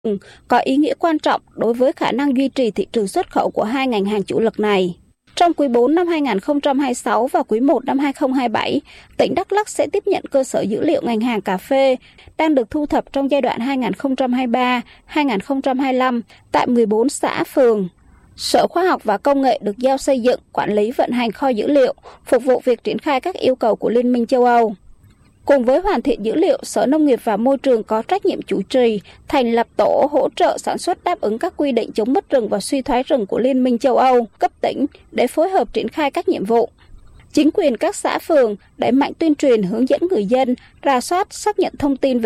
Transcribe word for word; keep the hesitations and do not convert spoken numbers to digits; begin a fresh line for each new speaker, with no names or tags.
có ý nghĩa quan trọng đối với khả năng duy trì thị trường xuất khẩu của hai ngành hàng chủ lực này. Trong quý bốn năm hai nghìn không trăm hai mươi sáu và quý một năm hai nghìn không trăm hai mươi bảy, tỉnh Đắk Lắk sẽ tiếp nhận cơ sở dữ liệu ngành hàng cà phê đang được thu thập trong giai đoạn hai nghìn không trăm hai mươi ba đến hai nghìn không trăm hai mươi lăm tại mười bốn xã phường. Sở Khoa học và Công nghệ được giao xây dựng, quản lý vận hành kho dữ liệu, phục vụ việc triển khai các yêu cầu của Liên minh châu Âu. Cùng với hoàn thiện dữ liệu, Sở Nông nghiệp và Môi trường có trách nhiệm chủ trì, thành lập tổ hỗ trợ sản xuất đáp ứng các quy định chống mất rừng và suy thoái rừng của Liên minh châu Âu, cấp tỉnh để phối hợp triển khai các nhiệm vụ. Chính quyền các xã phường đẩy mạnh tuyên truyền hướng dẫn người dân, rà soát, xác nhận thông tin về